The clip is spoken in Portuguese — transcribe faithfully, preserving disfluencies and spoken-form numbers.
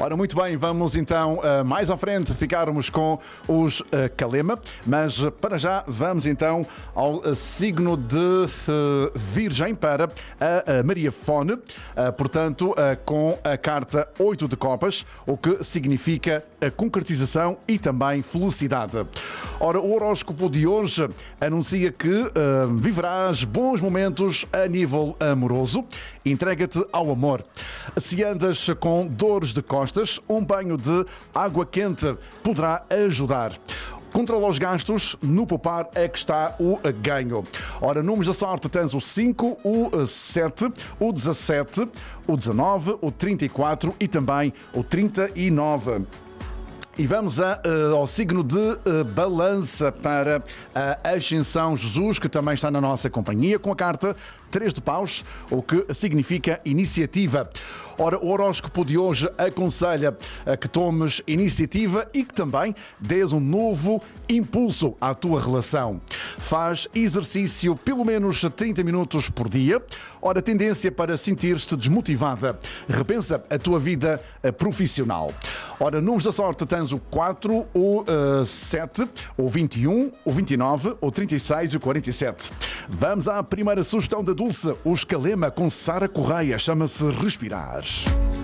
Ora, muito bem, vamos então uh, mais à frente ficarmos com os uh, Calema, mas uh, para já vamos então ao uh, signo de uh, Virgem para a, a Maria Fone, uh, portanto, uh, com a carta oito de copas, o que significa a concretização e também felicidade. Ora, o horóscopo de hoje anuncia que uh, viverás bons momentos a nível amoroso. Entrega-te ao amor. Se andas com dores de costas, um banho de água quente poderá ajudar. Controla os gastos, no poupar é que está o ganho. Ora, números da sorte tens o cinco, o sete, o dezassete, o dezanove, o trinta e quatro e também o trinta e nove. E vamos a, uh, ao signo de uh, Balança para a Ascensão Jesus, que também está na nossa companhia, com a carta três de paus, o que significa iniciativa. Ora, o horóscopo de hoje aconselha a que tomes iniciativa e que também dês um novo impulso à tua relação. Faz exercício pelo menos trinta minutos por dia. Ora, tendência para sentir-te desmotivada. Repensa a tua vida profissional. Ora, números da sorte tens o quatro, o uh, sete, o vinte e um, o vinte e nove, o trinta e seis e o quarenta e sete. Vamos à primeira sugestão da Dulce, os Calema com Sara Correia. Chama-se Respirar.